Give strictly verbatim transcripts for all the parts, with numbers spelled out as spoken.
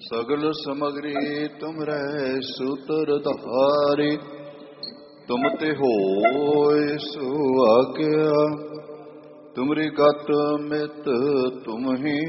सगल समग्री तुम रह सूत्रधारी, तुम ते होय सो आज्ञा, तुमरी गत मित तुम ही,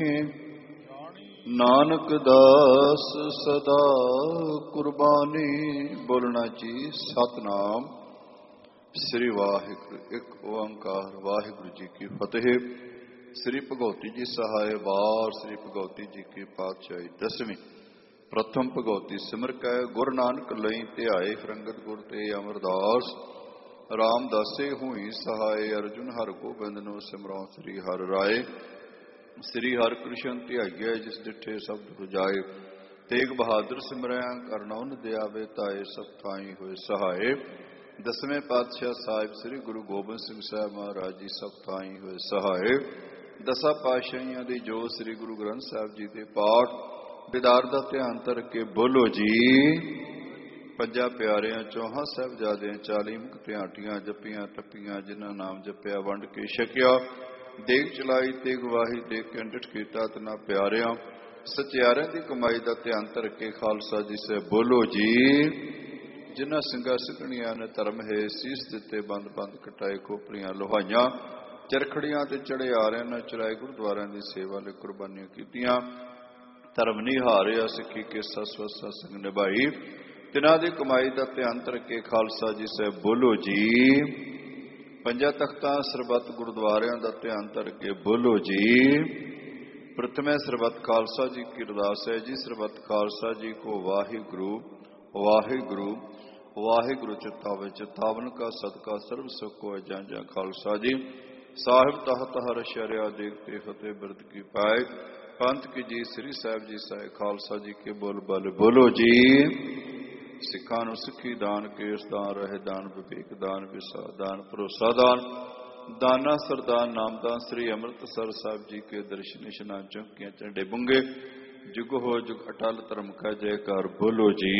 नानक दास सदा कुर्बानी। बोलना जी सतनाम श्री वाहिगुरु। एक ओंकार वाहिगुरु जी की फतेह। श्री भगवती जी सहाय वार। श्री भगवती जी की पातशाही दसवीं। प्रथम भगवती सिमर कै गुरु नानक लई ध्याए, रंगत गुर ते अमरदास। रामदासे हुई सहाय, अर्जुन हर गोबिंद नो सिमरौ श्री हर राय। श्री हर कृष्ण ध्याइए, जिस डिठे शब्द बुझाए, तेग बहादुर सिमरैं करनौन दयावे, ताए सब थाई होए सहाय। दसवें पातशाह साहिब श्री गुरु गोबिंद सिंह साहब महाराज जी सब थाई होए सहाय। दसा पातशाहियां दी जो श्री गुरु ग्रंथ साहिब जी दे पाठ दिदार दा ध्यान धर के बोलो जी। पंजा प्यारियां चौहां साहिबजादियां चाली मुक्तियां आटियां जपियां तपियां, जिन्हां नाम जपिया वंड के छकिया। देग चलाई ते गवाही देख के अंडट कीता तना प्यारियां, सचियारियां दी कमाई दा ध्यान धर के खालसा जी से बोलो जी। जिन्हां ਸਿੰਘਾਂ ਸਿੰਘਣੀਆਂ ने धर्म है सीस दिते, बंद बंद कटाए खोपड़ियां लोहाइयां, चरखड़ियां ते चढ़े आ रहे न चुराए, गुरुद्वारियां दी सेवा ले कुर्बानियां कीतियां। धर्म नहीं हारिया सिक्खी के ससवसा संग निभाई, तिन्हां दी कमाई दा ध्यान धर के खालसा जी से बोलो जी। पंजा तख्तां सरबत गुरुद्वारियां दा ध्यान धर के बोलो जी। प्रथमे सरबत खालसा जी की अरदास है जी। सरबत खालसा जी को वाहिगुरु वाहिगुरु वाहिगुरु चितावे, चितावन का सदका सर्व सुख को जहाँ जहाँ खालसा जी। साहिब तहत हर शरिया देखते फतेह बिरद की पाए, पंथ की जी श्री साहिब जी साहे खालसा जी के बोल बल बोलो जी। सिखा नूं सिखी दान, केस दान, रहे दान, विवेक दान, विसा दान, भरोसा दान, दाना सरदान, नामदान। श्री अमृतसर साहिब जी के दर्शन इशनान चौकियां झंडे बुंगे, जुग हो जुग अटल धर्म का जयकार बोलो जी।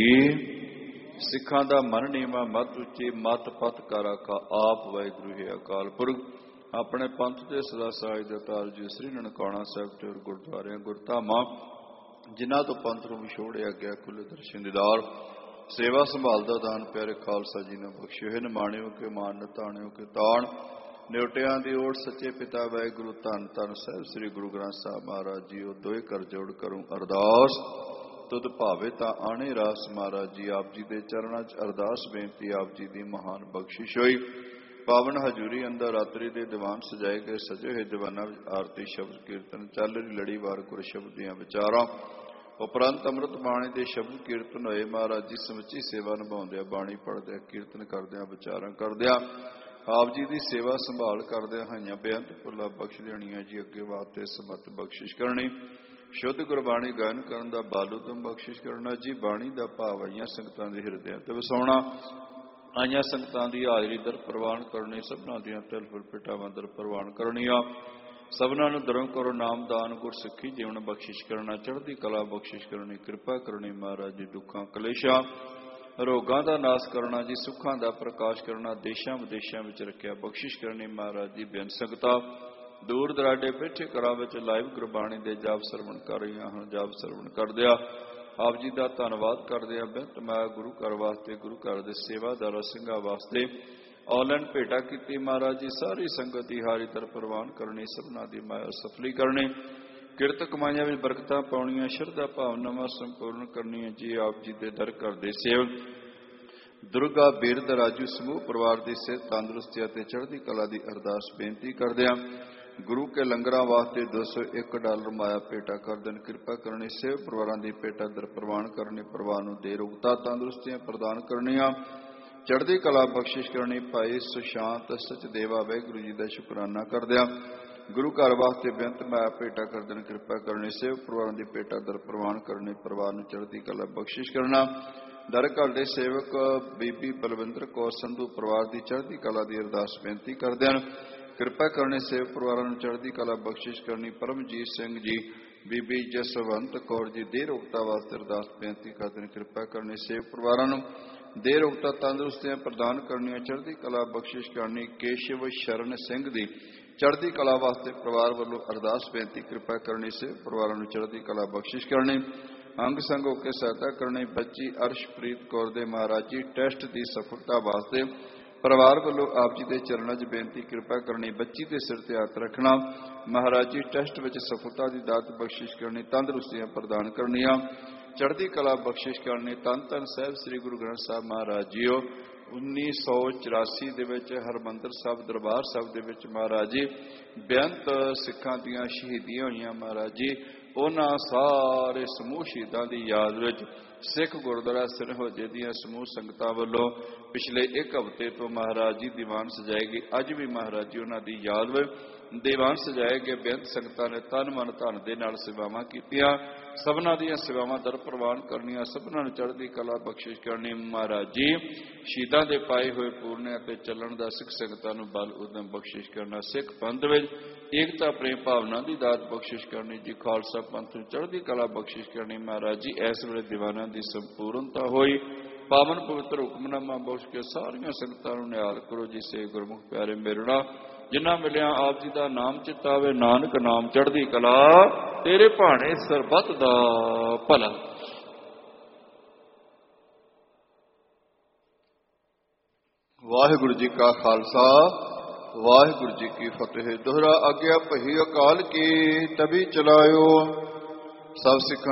सिखा दा मन नीवा मत उच्ची, मत पत कर आखा आप वाहिगुरु है अकाल पुरख। अपने पंथ के सदा साज दतार जी श्री ननकाणा साहिब ते गुरुद्वारियां गुरधामां, जिन्हां तो पंथ नूं विछोड़िया गया खुले दर्शन दीदार, सेवा संभाल दा दान प्यारे खालसा जी ने बख्शियो है। निमाणियों के मान नताणियों के ताण, न्योटियां दी ओट सच्चे पिता वाहिगुरु धन धन साहिब श्री गुरु ग्रंथ साहिब महाराज जी। दोए कर जोड़ करूं अरदास, तुद भावे ता आने रास महाराज जी। आप जी दे चरणा च अरदास बेनती, आप जी दी महान बख्शिश होई। पावन हजूरी अंदर रात्रि दे दीवान सजाए गए, सजे हुए दीवाना आरती शब्द कीर्तन चल रही लड़ी वार गुर शब्द दियां विचारां। उपरंत अमृत बाणी दे शब्द कीर्तन होए। महाराज जी समुची सेवा निभाउंदिया, बाणी पढ़दिया, कीर्तन करदिया, विचारां करदिया, आप जी की सेवा संभाल करदिया हाइयां बेअंत भुला बख्श देणियां जी। अगे वास्ते समत बख्शिश करनी, शुद्ध गुरबाणी गायन करन दा बालू तुम बख्शिश करना जी। बाणी का भाव आईयां संगतां दे हिरदियां ते वसाउणा, आईयां संगतां दी हाजरी दर प्रवान करनी, सबना दियां तिल फुल पिटावां दर प्रवान करनियां। सबना नूं धर्म करो नाम दान, गुर सिੱਖੀ जीवन बख्शिश करना, चढ़दी कला बख्शिश करनी, कृपा करनी महाराज जी। दुखां कलेशां रोगां दा नाश करना जी, सुखां दा प्रकाश करना, देशां विदेशां विच रखिया बख्शिश करनी महाराज जी। बेन संगतां दूर दराडे बैठे घरां विच लाइव गुरबाणी दे जाप सरवण कर रहीआं हन। जाप सरवण करदिया आप जी का धन्नवाद करदिया बेहत मैं गुरु घर वास्ते, गुरु घर के सेवादारा सिंघां वास्ते ऑनलाइन भेटा की महाराज जी। सारी संगत की हारी दर प्रवान करनी, सबना दी माया सफली करनी, किरत कमाइयां विच बरकतां पाउणियां, शरधा भावनावां संपूर्ण करनियां जी। आप जी के दर घर दे सेवक दुर्गा बीरद राजू समूह परिवार की सेहत तंदुरुस्ती और चढ़ती कला की अरदास बेनती करदिया गुरु के लंगरां वास्ते दो सौ एक डॉलर माया भेटा कर देन। कृपा करनी, सेव परिवारों की भेटा दर प्रवान करनी, परिवार नूं दे रुगता तंदुरुस्तियां प्रदान करनियां, चढ़ती कला बख्शिश करनी। भाई सुशांत सचदेवा वाहिगुरू जी का शुकराना करदिया गुरु घर वास्ते बेअंत माया भेटा कर देन। कृपा करनी, सेव परिवारों की भेटा दर प्रवान करनी, परिवार नूं चढ़ती कला बख्शिश करना। दर घर के सेवक बीबी बलविंदर कौर संधू परिवार की चढ़ती कला की अरदास बेनती करदिया कृपा करनी, सेवक परिवारों नूं चढ़ती कला बख्शिश करनी। परमजीत सिंह जी बीबी जसवंत कौर जी देह रोगता वास्ते अरदास बेनती करते हैं। कृपा करनी, सेवक परिवारों नूं देह रोगता तंदुरुस्तियां प्रदान करनियां, चढ़ती कला बख्शिश करनी। केशव शरण सिंह दी चढ़ती कला वास्ते परिवार वालों अरदास बेनती कृपा करनी, सेवक परिवारों नूं चढ़ती कला बख्शिश करनी। ਅੰਗ ਸੰਗ ਹੋ ਕੇ ਸਹਾਇਤਾ ਕਰਨੀ। ਬੱਚੀ ਅਰਸ਼ਪ੍ਰੀਤ ਕੌਰ ਦੇ ਮਹਾਰਾਜ ਜੀ ਟੈਸਟ ਦੀ ਸਫਲਤਾ ਵਾਸਤੇ ਪਰਿਵਾਰ ਵੱਲੋਂ ਆਪ ਜੀ ਦੇ ਚਰਨਾਂ 'ਚ ਬੇਨਤੀ ਕਿਰਪਾ ਕਰਨੀ। ਬੱਚੀ ਦੇ ਸਿਰ ਤੇ ਹੱਥ ਰੱਖਣਾ। ਮਹਾਰਾਜ ਜੀ ਟੈਸਟ ਵਿੱਚ ਸਫਲਤਾ ਦੀ ਦਾਤ ਬਖਸ਼ਿਸ਼ ਕਰਨੀ। ਤੰਦਰੁਸਤੀਆਂ ਪ੍ਰਦਾਨ ਕਰਨੀਆਂ। ਚੜ੍ਹਦੀ ਕਲਾ ਬਖਸ਼ਿਸ਼ ਕਰਨੀ। ਧੰਨ ਧੰਨ ਸਾਹਿਬ ਸ੍ਰੀ ਗੁਰੂ ਗ੍ਰੰਥ ਸਾਹਿਬ ਮਹਾਰਾਜ ਜੀਓ। ਉੱਨੀ ਸੌ ਚੁਰਾਸੀ ਦੇ ਵਿੱਚ ਹਰਿਮੰਦਰ ਸਾਹਿਬ ਦਰਬਾਰ ਸਾਹਿਬ ਦੇ ਵਿੱਚ ਮਹਾਰਾਜ ਜੀ ਬੇਅੰਤ ਸਿੱਖਾਂ ਦੀਆਂ ਸ਼ਹੀਦੀਆਂ ਹੋਈਆਂ। ਮਹਾਰਾਜ ਜੀ ਉਹਨਾਂ ਸਾਰੇ ਸਮੂਹ ਸ਼ਹੀਦਾਂ ਦੀ ਯਾਦ ਵਿੱਚ ਸਿੱਖ ਗੁਰਦੁਆਰਾ ਸਰਹੋਜੇ ਦੀਆਂ ਸਮੂਹ ਸੰਗਤਾਂ ਵੱਲੋਂ ਪਿਛਲੇ ਇੱਕ ਹਫ਼ਤੇ ਤੋਂ ਮਹਾਰਾਜ ਜੀ ਦੀਵਾਨ ਸਜਾਏ ਗਏ। ਅੱਜ ਵੀ ਮਹਾਰਾਜ ਜੀ ਉਹਨਾਂ ਦੀ ਯਾਦ ਵਿੱਚ ਦੀਵਾਨ ਸਜਾਏ ਗਏ। ਬੇਅੰਤ ਸੰਗਤਾਂ ਨੇ ਤਨ ਮਨ ਧਨ ਦੇ ਨਾਲ ਸੇਵਾਵਾਂ ਕੀਤੀਆਂ। ਸਭਨਾਂ ਦੀਆਂ ਸੇਵਾਵਾਂ ਦਰ ਪ੍ਰਵਾਨ ਕਰਨੀਆਂ। ਸਭਨਾਂ ਨੂੰ ਚੜ੍ਹਦੀ ਕਲਾ ਬਖਸ਼ਿਸ਼ ਕਰਨੀ। ਮਹਾਰਾਜ ਜੀ ਸ਼ਹੀਦਾਂ ਦੇ ਪਾਏ ਹੋਏ ਪੂਰਨੇ ਅਤੇ ਚੱਲਣ ਦਾ ਸਿੱਖ ਸੰਗਤਾਂ ਨੂੰ ਬਲ ਉਦਮ ਬਖਸ਼ਿਸ਼ ਕਰਨਾ। ਸਿੱਖ ਪੰਥ ਵਿੱਚ ਏਕਤਾ ਪ੍ਰੇਮ ਭਾਵਨਾ ਦੀ ਦਾਤ ਬਖਸ਼ਿਸ਼ ਕਰਨੀ ਜੀ। ਖਾਲਸਾ ਪੰਥ ਨੂੰ ਚੜ੍ਹਦੀ ਕਲਾ ਬਖਸ਼ਿਸ਼ ਕਰਨੀ। ਮਹਾਰਾਜ ਜੀ ਇਸ ਵੇਲੇ ਦੀਵਾਨਾਂ ਦੀ ਸੰਪੂਰਨਤਾ ਹੋਈ। ਪਾਵਨ ਪਵਿੱਤਰ ਹੁਕਮਨਾਮਾ ਬਖਸ਼ ਕੇ ਸਾਰੀਆਂ ਸੰਗਤਾਂ ਨੂੰ ਨਿਹਾਲ ਕਰੋ ਜੀ। ਸੇ ਗੁਰਮੁਖ ਪਿਆਰੇ ਮੇਰਣਾ ਜਿਨ੍ਹਾਂ ਮਿਲਿਆ ਆਪ ਜੀ ਦਾ ਨਾਮ ਚਿਤਾਵੇ। ਨਾਨਕ ਨਾਮ ਚੜ੍ਹਦੀ ਕਲਾ ਤੇਰੇ ਭਾਣੇ ਸਰਬੱਤ ਦਾ ਭਲਾ। ਵਾਹਿਗੁਰੂ ਜੀ ਕਾ ਖਾਲਸਾ ਵਾਹਿਗੁਰੂ ਜੀ ਕੀ ਫਤਿਹ। ਦੋਹਰਾ ਆਗਿਆ ਭਈ ਅਕਾਲ ਕੀ ਤਭੀ ਚਲਾਇਓ। ਸਭ ਸਿੱਖਾਂ